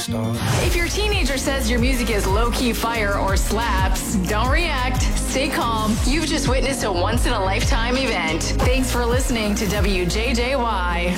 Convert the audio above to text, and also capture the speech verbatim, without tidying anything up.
start. If your teenager says your music is low-key fire or slaps, don't react. Stay calm. You've just witnessed a once-in-a-lifetime event. Thanks for listening to W J J Y.